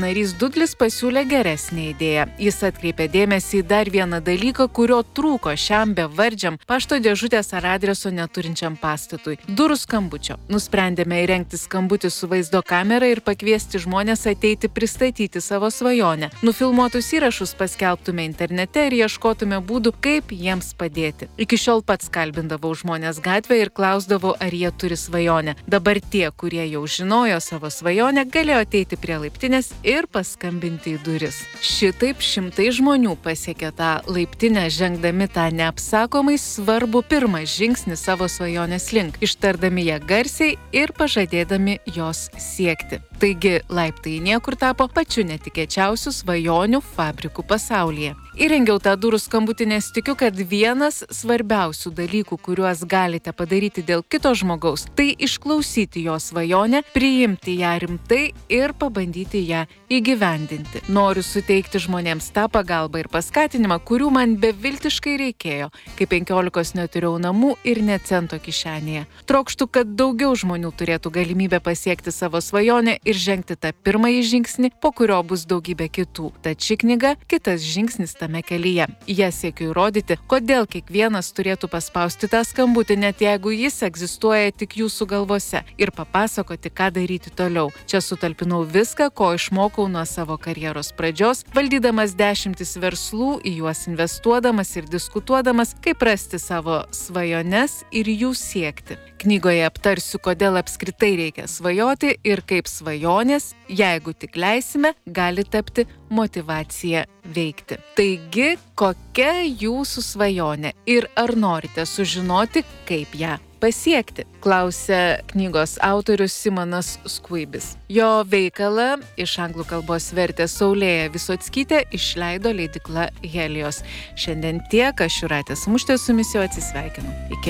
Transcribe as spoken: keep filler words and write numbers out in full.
Narys Dudlis pasiūlė geresnę idėją. Jis atkreipė dėmesį į dar vieną dalyką, kurio trūko šiam bevardžiam pašto dėžutės ar adreso neturinčiam pastatui – durų skambučio. Nusprendėme įrengti skambutį su vaizdo kamera ir pakviesti žmonės ateiti pristatyti savo svajonę. Nufilmuotus įrašus paskelbtume internete ir ieškotume būdų, kaip jiems padėti. Iki šiol pats kalbindavau žmonės gatvę ir klausdavau, ar jie turi svajonę. Dabar tie, kurie jau žinojo savo svajonę, galėjo ateiti prie laiptinės ir paskambinti į duris. Šitaip šimtai žmonių pasiekė tą laiptinę, žengdami tą neapsakomai svarbų pirmą žingsnį savo svajonės link, ištardami ją garsiai ir pažadėdami jos siekti. Taigi, laiptai į niekur tapo pačiu netikėčiausiu svajonių fabrikų pasaulyje. Įrengiau tą durų skambutį, nes tikiu, kad vienas svarbiausių dalykų, kuriuos galite padaryti dėl kito žmogaus, tai išklausyti jo svajonę, priimti ją rimtai ir pabandyti ją įgyvendinti. Noriu suteikti žmonėms tą pagalbą ir paskatinimą, kurių man beviltiškai reikėjo, kai penkiolikos neturėjau namų ir net cento kišenėje. Trokštu, kad daugiau žmonių turėtų galimybę pasiekti savo svajonę ir žengti tą pirmąjį žingsnį, po kurio bus daugybė kitų. Tad ši knyga – kitas žingsnis tame kelyje. Jie siekiu įrodyti, kodėl kiekvienas turėtų paspausti tą skambutį, net jeigu jis egzistuoja tik jūsų galvose, ir papasakoti, ką daryti toliau. Čia sutalpinau viską, ko išmokau nuo savo karjeros pradžios, valdydamas dešimtis verslų, į juos investuodamas ir diskutuodamas, kaip rasti savo svajones ir jų siekti. Knygoje aptarsiu, kodėl apskritai reikia svajoti ir kaip svajonės, jeigu tik leisime, gali tapti motyvacija veikti. Taigi, kokia jūsų svajonė ir ar norite sužinoti, kaip ją pasiekti? Klausia knygos autorius Simonas Skuibis. Jo veikalą iš anglų kalbos vertė Saulėja Visockytė, išleido leidykla Helios. Šiandien tiek, aš Jūratė Samušytė su jumis jau atsisveikinu. Iki.